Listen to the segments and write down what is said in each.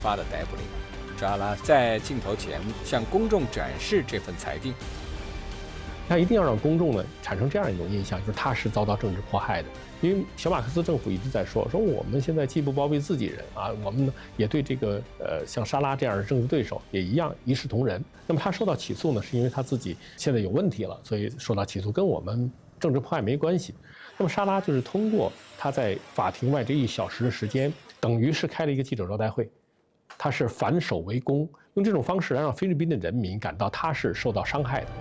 发的逮捕令。沙拉在镜头前向公众展示这份裁定。 他一定要让公众呢产生这样一种印象，就是他是遭到政治迫害的。因为小马克思政府一直在说我们现在既不包庇自己人啊，我们呢也对这个像沙拉这样的政治对手也一样一视同仁。那么他受到起诉呢，是因为他自己现在有问题了，所以受到起诉，跟我们政治迫害没关系。那么沙拉就是通过他在法庭外这1小时的时间，等于是开了一个记者招待会，他是反守为攻，用这种方式来让菲律宾的人民感到他是受到伤害的。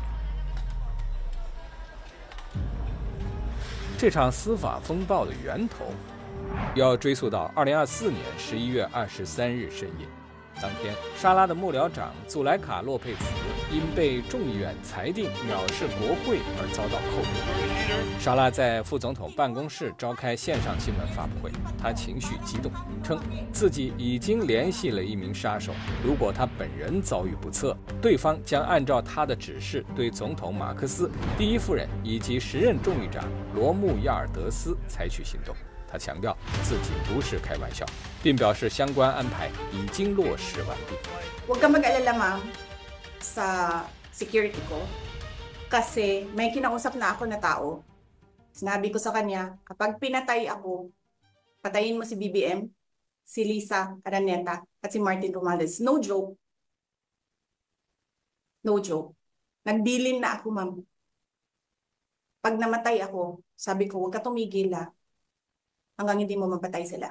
这场司法风暴的源头，要追溯到2024年11月23日深夜。当天，沙拉的幕僚长祖莱卡·洛佩茨因被众议院裁定藐视国会而遭到扣留。沙拉在副总统办公室召开线上新闻发布会，他情绪激动，称自己已经联系了一名杀手，如果他本人遭遇不测，对方将按照他的指示对总统马克思、第一夫人以及时任众议长罗穆·亚尔德斯采取行动。他强调自己不是开玩笑，并表示相关安排已经落实完毕。 Huwag kang mag-alala, ma'am, sa security ko. Kasi may kinausap na ako na tao. Sinabi ko sa kanya, kapag pinatay ako, patayin mo si BBM, si Lisa Araneta, at si Martin Romales. No joke. No joke. Nagbilin na ako, ma'am. Pag namatay ako, sabi ko, huwag ka tumigil, hanggang hindi mo mapatay sila。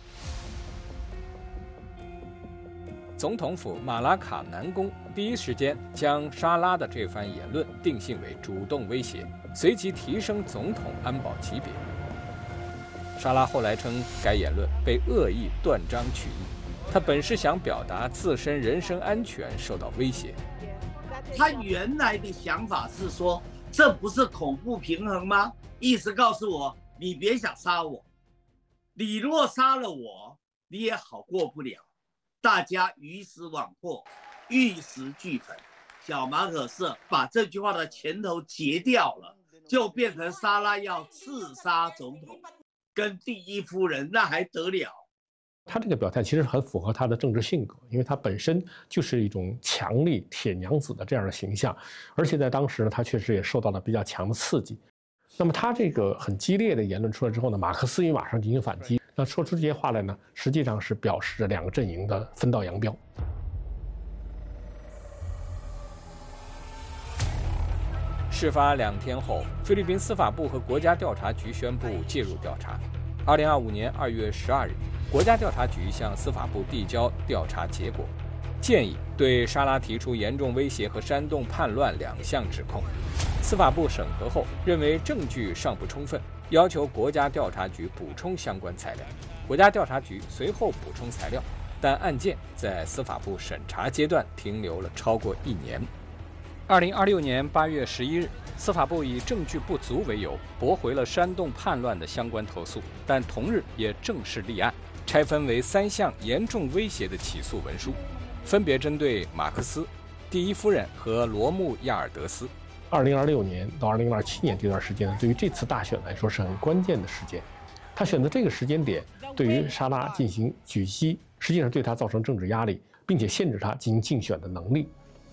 总统府马拉卡南宫第一时间将沙拉的这番言论定性为主动威胁，随即提升总统安保级别。沙拉后来称该言论被恶意断章取义，他本是想表达自身人身安全受到威胁。 他原来的想法是说，这不是恐怖平衡吗？意思告诉我，你别想杀我。你若杀了我，你也好过不了。大家鱼死网破，玉石俱焚。小马可是把这句话的前头截掉了，就变成沙拉要刺杀总统，跟第一夫人，那还得了？ 他这个表态其实很符合他的政治性格，因为他本身就是一种强力铁娘子的这样的形象，而且在当时呢，他确实也受到了比较强的刺激。那么他这个很激烈的言论出来之后呢，马克思也马上进行反击。那说出这些话来呢，实际上是表示着两个阵营的分道扬镳。 事发2天后，菲律宾司法部和国家调查局宣布介入调查。2025年2月12日，国家调查局向司法部递交调查结果，建议对沙拉提出严重威胁和煽动叛乱2项指控。司法部审核后认为证据尚不充分，要求国家调查局补充相关材料。国家调查局随后补充材料，但案件在司法部审查阶段停留了超过1年。2026年8月11日，司法部以证据不足为由，驳回了煽动叛乱的相关投诉，但同日也正式立案，拆分为3项严重威胁的起诉文书，分别针对马克思、第一夫人和罗穆·亚尔德斯。 2026年到2027年这段时间，对于这次大选来说是很关键的时间。他选择这个时间点，对于沙拉进行狙击，实际上对他造成政治压力，并且限制他进行竞选的能力。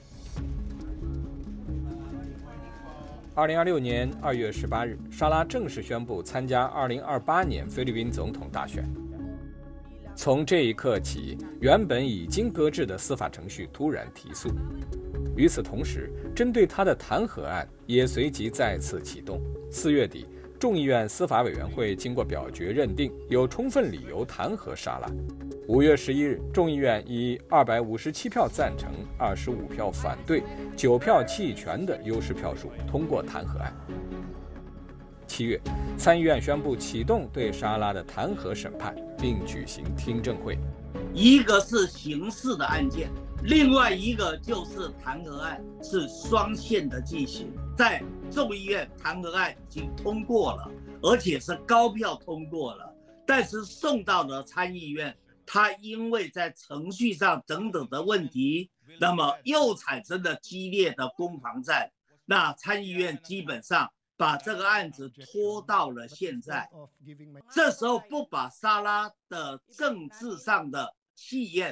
2026年2月18日，沙拉正式宣布参加2028年菲律宾总统大选。从这一刻起，原本已经搁置的司法程序突然提速。与此同时，针对他的弹劾案也随即再次启动。4月底，众议院司法委员会经过表决认定有充分理由弹劾沙拉。5月11日，众议院以257票赞成、25票反对、9票弃权的优势票数通过弹劾案。7月，参议院宣布启动对沙拉的弹劾审判，并举行听证会。 一个是刑事的案件，另外一个就是弹劾案，是双线的进行。在众议院弹劾案已经通过了，而且是高票通过了，但是送到了参议院，它因为在程序上等等的问题，那么又产生了激烈的攻防战。那参议院基本上把这个案子拖到了现在，这时候不把沙拉的政治上的气焰